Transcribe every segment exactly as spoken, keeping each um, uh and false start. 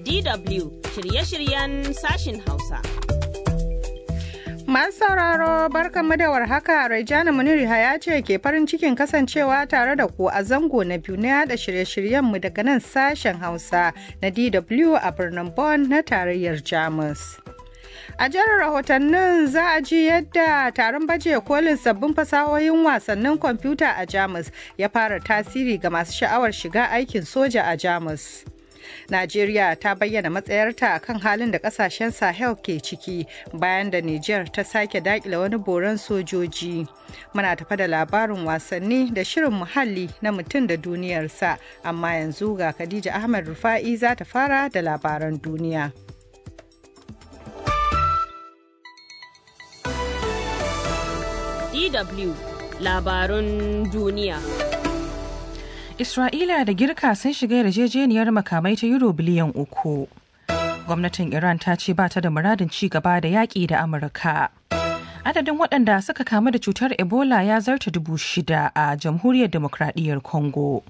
D W shirye-shiryen sashin Hausa. Masu sauraro barkanmu da warhaka, Raijana Muniri Haya ce ke farin cikin kasancewa tare da ku a zango na biyu na yada shirye-shiryenmu daga nan sashen Hausa na D W a birnin Bonn na tarayyar Jamus. A jerin rahotannin za a ji yadda taron baje kolin sabbin fasahohin wasannin kwamfuta a Jamus ya fara tasiri ga masu sha'awar shiga aikin soja a Jamus. Najeriya ta bayyana matsayarta kan halin da kasashen Sahel ke ciki bayan da Niger ta sake dakile wani boron sojoji. Muna tafa da labarin wasanni da shirin muhalli na mutum da duniyarsa, amma yanzu ga Khadija Ahmed Rufa'i za ta fara da labaran duniya. D W labarun duniya. Isra'ila da Girka sun shiga yarjejeniyar makamai ta Euro biliyan uku. Gwamnatin Iran ta ce ba ta da muradin ci gaba da yaƙi da Amurka. Adadin waɗanda suka kamu da cutar Ebola ya zarta dubu shida a Jamhuriyar Demokradiyyar Congo.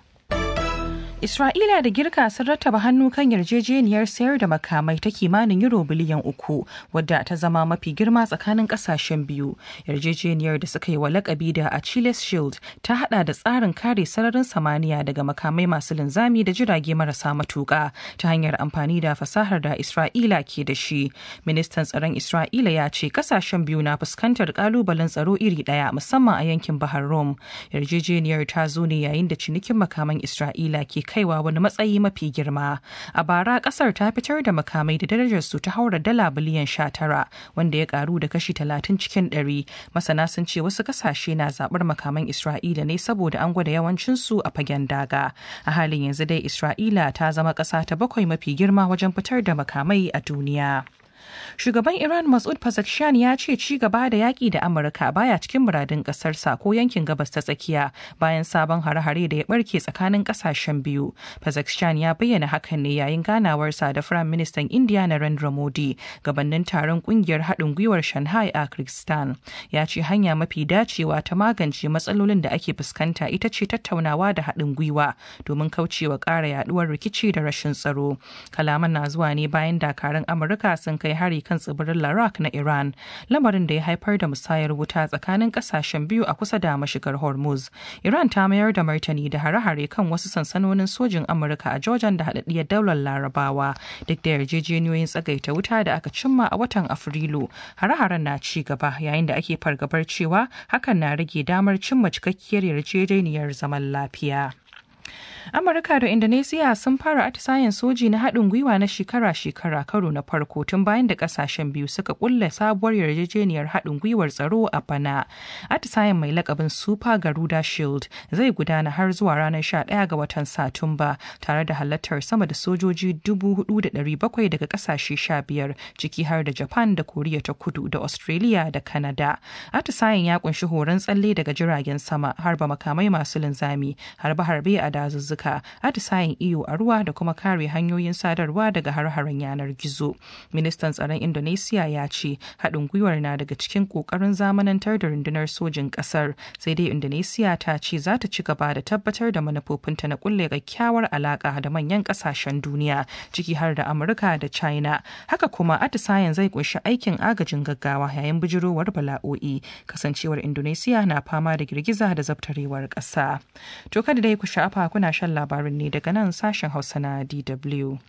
Isra'ila da Girka sun rattaba hannu kan yarjejeniyar sayar da makamai ta kimanin euro biliyan uku, wadda ta zama mafi girma tsakanin kasashen biyu. Yarjejeniyar da suka yi wa lakabi da Achilles Shield ta hada da tsarin kare sararin samaniya daga makamai masu linzami da jirage marasa matuka ta hanyar amfani da fasahar da Isra'ila ke da shi. Ministan tsaron Isra'ila ya ce kasashen biyu na fuskantar kalubalen tsaro iri daya, musamman a yankin Bahar Rum. Yarjejeniyar ta zo ne yayin da cinikin makaman Isra'ila ke kaiwa wani matsayi mafi girma. A bara kasar ta fitar da makamai da darajar su ta haura dala biliyan sha tara, wanda ya karu da kashi talatin cikin ɗari. Masana sun ce wasu kasashe na zaɓar makaman Isra'ila ne saboda an gwada yawancin su a fagen daga. A halin yanzu dai Isra'ila ta zama ƙasa ta bakwai mafi girma wajen fitar da makamai a duniya. Shugaban Iran Masoud Pezeshkian ya ce ci gaba da yaƙi da Amurka baya cikin muradin ƙasarsa ko yankin gabas ta tsakiya bayan sabon hare-hare da ya barke tsakanin ƙasashen biyu. Pezeshkian ya bayyana hakan ne yayin ganawarsa da Firayim Ministan India Narendra Modi gabanin taron ƙungiyar haɗin gwiwar Shanghai a Kyrgyzstan. Ya ce hanya mafi dacewa ta magance matsalolin da ake fuskanta ita ce tattaunawa da haɗin gwiwa domin kaucewa ƙara yaɗuwar rikici da rashin tsaro. Kalaman na zuwa ne bayan dakarun Amurka sun kai hari kan tsibirin Larak na Iran, lamarin da ya haifar da musayar wuta tsakanin kasashen biyu a kusa da mashigar Hormuz. Iran ta mayar da martani da hare-hare kan wasu sansanonin sojin Amurka a Jordan da haɗaɗɗiyar daular Larabawa. Duk da yarjejeniyoyin tsagaita wuta da aka cimma a watan Afrilu, hare-haren na ci gaba yayin da ake fargabar cewa hakan na rage damar cimma cikakkiyar yarjejeniyar zaman lafiya. Amurka da Indonesia sun fara atisayen soji na haɗin gwiwa na shekara-shekara karo na farko tun bayan da ƙasashen biyu suka ƙulla sabuwar yarjejeniyar haɗin gwiwar tsaro a bana. Atisayen mai lakabin Super Garuda Shield zai gudana har zuwa ranar sha ɗaya ga watan Satumba tare da halartar sama da sojoji dubu hudu da ɗari bakwai daga ƙasashe sha biyar, ciki har da Japan da Koriya ta Kudu da Australia da Canada. Atisayen ya kunshi horon tsalle daga jiragen sama, harba makamai masu linzami, harbe-harbe a dazuzzuka, atisayen iyo a ruwa da kuma kare hanyoyin sadarwa daga har-haren yanar gizo. Ministan tsaron Indonesia ya ce haɗin gwiwar na daga cikin ƙoƙarin zamanantar da rundunar sojin ƙasar, sai dai Indonesia ta ce za ta ci gaba da tabbatar da manufofinta na ƙulle kyakkyawar alaƙa da manyan ƙasashen duniya, ciki har da Amurka da China. Haka kuma atisayen zai ƙunshi aikin agajin gaggawa yayin bijirowar bala'o'i, kasancewar Indonesia na fama da girgiza da zabtarewar ƙasa. To kada dai ku sha'afa kuna shan labarin ne daga nan sashen Hausa na D W.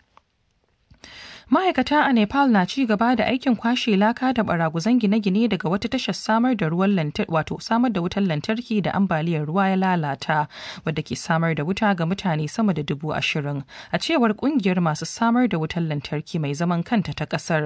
Ma'aikata a Nepal na ci gaba da aikin kwashe laka da baraguzan gine-gine daga wata tashar samar da ruwan lantarki wato samar da wutar lantarki da ambaliyar ruwa ya lalata, wadda ke samar da wuta ga mutane sama da dubu ashirin. A cewar kungiyar masu samar da wutar lantarki mai zaman kanta ta kasar,